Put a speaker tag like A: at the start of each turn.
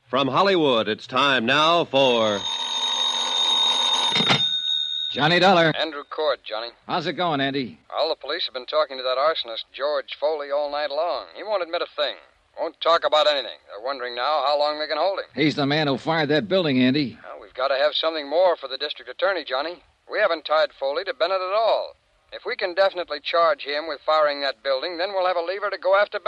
A: From Hollywood, it's time now for...
B: Johnny Dollar.
C: Andrew Cord, Johnny.
B: How's it going, Andy?
C: All the police have been talking to that arsonist, George Foley, all night long. He won't admit a thing. Won't talk about anything. They're wondering now how long they can hold him.
B: He's the man who fired that building, Andy.
C: Well, we've got to have something more for the district attorney, Johnny. We haven't tied Foley to Bennett at all. If we can definitely charge him with firing that building, then we'll have a lever to go after Bennett.